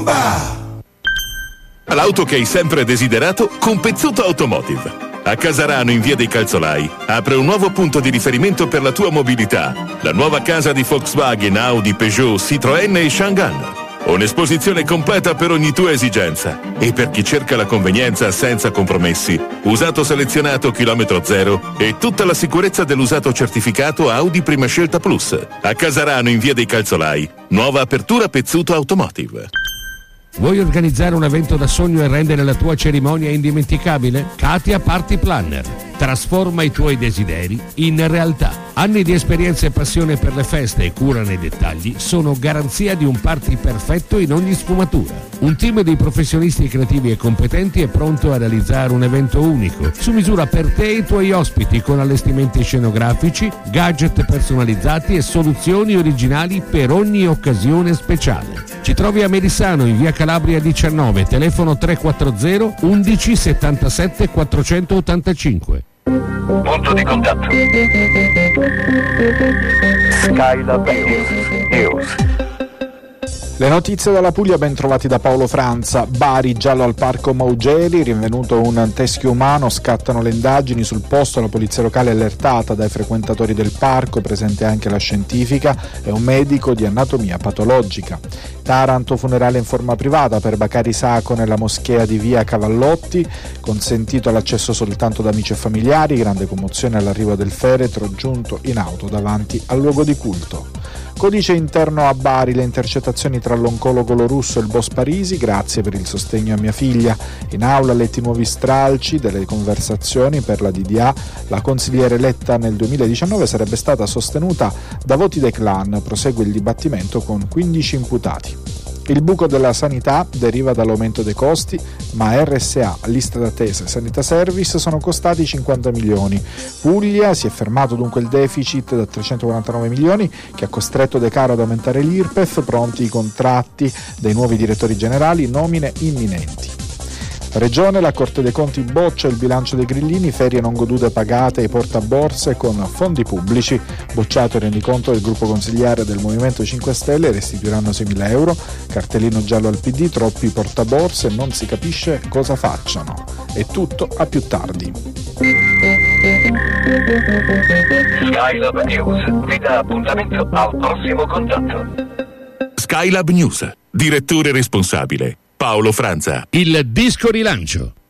Bomba! L'auto che hai sempre desiderato con Pezzuto Automotive. A Casarano, in via dei Calzolai, apre un nuovo punto di riferimento per la tua mobilità. La nuova casa di Volkswagen, Audi, Peugeot, Citroën e Chang'an. Un'esposizione completa per ogni tua esigenza. E per chi cerca la convenienza senza compromessi, usato selezionato chilometro zero e tutta la sicurezza dell'usato certificato Audi Prima Scelta Plus. A Casarano, in via dei Calzolai, nuova apertura Pezzuto Automotive. Vuoi organizzare un evento da sogno e rendere la tua cerimonia indimenticabile? Katia Party Planner. Trasforma i tuoi desideri in realtà. Anni di esperienza e passione per le feste e cura nei dettagli sono garanzia di un party perfetto in ogni sfumatura. Un team di professionisti creativi e competenti è pronto a realizzare un evento unico, su misura per te e i tuoi ospiti, con allestimenti scenografici, gadget personalizzati e soluzioni originali per ogni occasione speciale. Ci trovi a Merisano, in via Calabria 19, telefono 340 11 77 485. Punto di contatto. Skylab News. Le notizie dalla Puglia ben trovati da Paolo Franza. Bari, giallo al parco Maugeli, rinvenuto un teschio umano, scattano le indagini sul posto, la polizia locale è allertata dai frequentatori del parco, presente anche la scientifica e un medico di anatomia patologica. Taranto, funerale in forma privata per Bacari Sacco nella moschea di via Cavallotti, consentito l'accesso soltanto da amici e familiari, grande commozione all'arrivo del feretro giunto in auto davanti al luogo di culto. Codice interno a Bari, le intercettazioni tra l'oncologo Lorusso e il boss Parisi, grazie per il sostegno a mia figlia. In aula letti nuovi stralci delle conversazioni per la DDA, la consigliere eletta nel 2019 sarebbe stata sostenuta da voti dei clan, prosegue il dibattimento con 15 imputati. Il buco della sanità deriva dall'aumento dei costi, ma RSA, lista d'attesa e Sanità Service sono costati 50 milioni. Puglia si è fermato dunque il deficit da 349 milioni che ha costretto De Caro ad aumentare l'IRPEF, pronti i contratti dei nuovi direttori generali, nomine imminenti. Regione, la Corte dei Conti boccia il bilancio dei grillini, ferie non godute pagate ai portaborse con fondi pubblici, bocciato il rendiconto del gruppo consigliare del Movimento 5 Stelle, restituiranno 6.000 euro, cartellino giallo al PD, troppi portaborse, non si capisce cosa facciano. È tutto, a più tardi. Skylab News vi dà appuntamento al prossimo contatto. Skylab News, direttore responsabile Paolo Franza. Il disco rilancio.